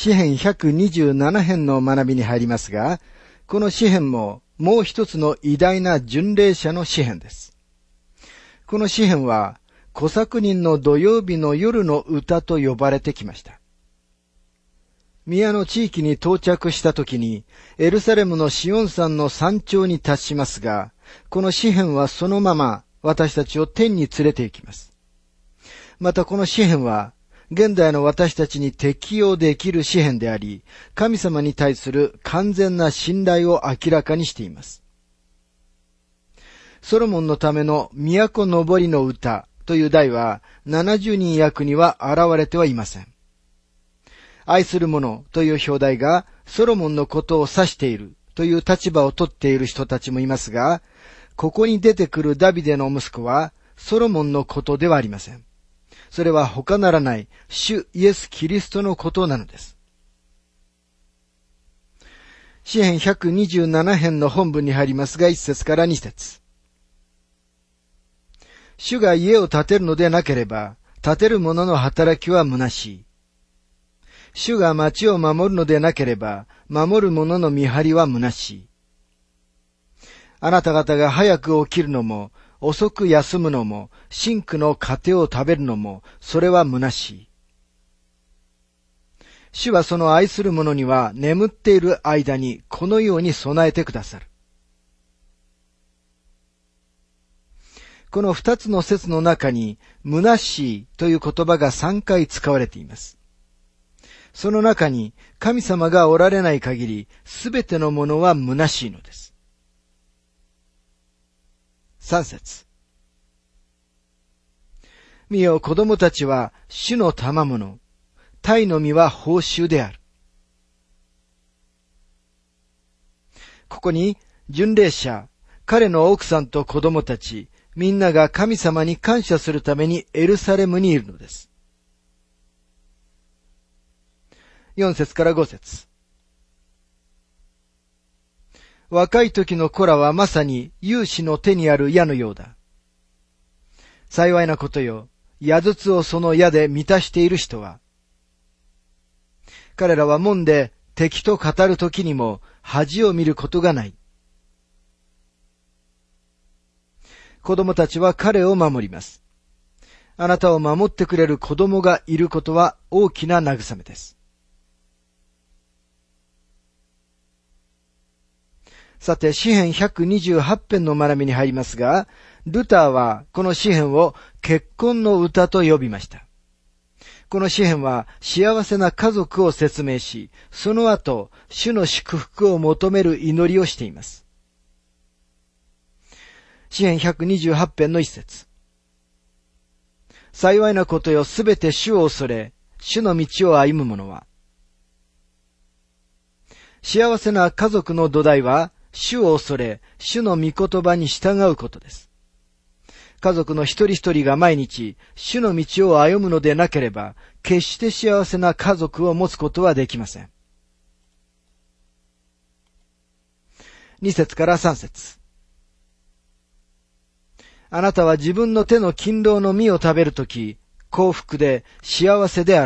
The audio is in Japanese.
詩編127編の学びに入りますが、この詩編ももう一つの偉大な巡礼者の詩編です。この詩編は、小作人の土曜日の夜の歌と呼ばれてきました。宮の地域に到着したときに、エルサレムのシオン山の山頂に達しますが、この詩編はそのまま私たちを天に連れて行きます。またこの詩編は、現代の私たちに適用できる詩編であり、神様に対する完全な信頼を明らかにしています。ソロモンのための都のぼりの歌という題は70人訳には現れてはいません。愛する者という表題がソロモンのことを指しているという立場を取っている人たちもいますが、ここに出てくるダビデの息子はソロモンのことではありません。それは他ならない主イエス・キリストのことなのです。詩編127編の本文に入りますが、1節から2節。主が家を建てるのでなければ、建てる者の働きは虚しい。主が町を守るのでなければ、守る者の見張りは虚しい。あなた方が早く起きるのも、遅く休むのも、真紅の糧を食べるのも、それは虚しい。主はその愛する者には眠っている間にこのように備えてくださる。この二つの説の中に、虚しいという言葉が3回使われています。その中に神様がおられない限り、すべてのものは虚しいのです。3節。見よ、子供たちは主の賜物、鯛の実は報酬である。ここに、巡礼者、彼の奥さんと子供たち、みんなが神様に感謝するためにエルサレムにいるのです。4節から5節。若い時の子らはまさに勇士の手にある矢のようだ。幸いなことよ、矢筒をその矢で満たしている人は。彼らは門で敵と語る時にも恥を見ることがない。子供たちは彼を守ります。あなたを守ってくれる子供がいることは大きな慰めです。さて、詩編128編の学びに入りますが、ルターはこの詩編を結婚の歌と呼びました。この詩編は幸せな家族を説明し、その後、主の祝福を求める祈りをしています。詩編128編の一節。幸いなことよ、すべて主を恐れ、主の道を歩む者は。幸せな家族の土台は、主を恐れ、主の御言葉に従うことです。家族の一人一人が毎日、主の道を歩むのでなければ、決して幸せな家族を持つことはできません。2節から3節。あなたは自分の手の勤労の実を食べるとき、幸福で幸せであ